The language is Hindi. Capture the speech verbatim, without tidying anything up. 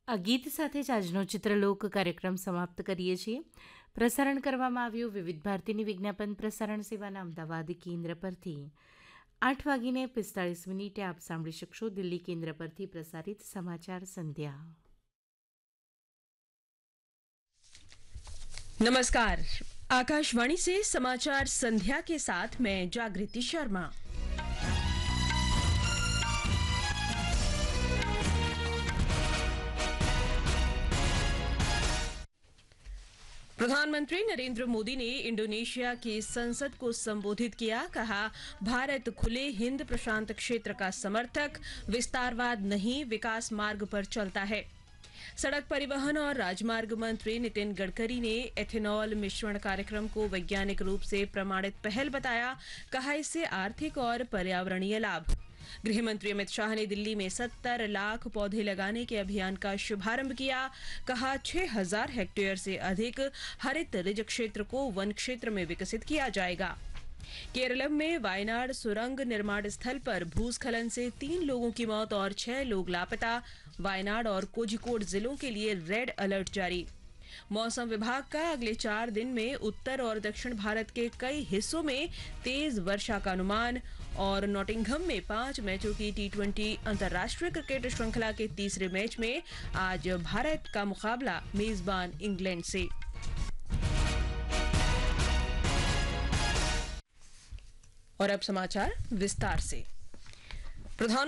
આ ગીત સાથે જ આજનો ચિત્રલોક કાર્યક્રમ સમાપ્ત કરીએ છીએ. પ્રસારણ કરવામાં આવ્યું વિવિધ ભારતીની વિજ્ઞાપન પ્રસારણ સેવાના અમદાવાદ કેન્દ્ર પરથી. આઠ વાગીને પિસ્તાળીસ મિનિટે આપ સાંભળી શકશો દિલ્હી કેન્દ્ર પરથી પ્રસારિત સમાચાર સંધ્યા. नमस्कार, आकाशवाणी से समाचार संध्या के साथ मैं जागृति शर्मा। प्रधानमंत्री नरेंद्र मोदी ने इंडोनेशिया की संसद को संबोधित किया। कहा, भारत खुले हिंद प्रशांत क्षेत्र का समर्थक, विस्तारवाद नहीं विकास मार्ग पर चलता है। सड़क परिवहन और राजमार्ग मंत्री नितिन गडकरी ने एथेनॉल मिश्रण कार्यक्रम को वैज्ञानिक रूप से प्रमाणित पहल बताया। कहा, इससे आर्थिक और पर्यावरणीय लाभ। गृह मंत्री अमित शाह ने दिल्ली में सत्तर लाख पौधे लगाने के अभियान का शुभारंभ किया। कहा, छह हजार हेक्टेयर से अधिक हरित रिज क्षेत्र को वन क्षेत्र में विकसित किया जाएगा। केरलम में वायनाड सुरंग निर्माण स्थल पर भूस्खलन से तीन लोगों की मौत और छह लोग लापता। वायनाड और कोझिकोड जिलों के लिए रेड अलर्ट जारी। मौसम विभाग का अगले चार दिन में उत्तर और दक्षिण भारत के कई हिस्सों में तेज वर्षा का अनुमान। और नॉटिंघम में पांच मैचों की टी ट्वेंटी अंतर्राष्ट्रीय क्रिकेट श्रृंखला के तीसरे मैच में आज भारत का मुकाबला मेजबान इंग्लैंड से। और अब समाचार विस्तार से। प्रधान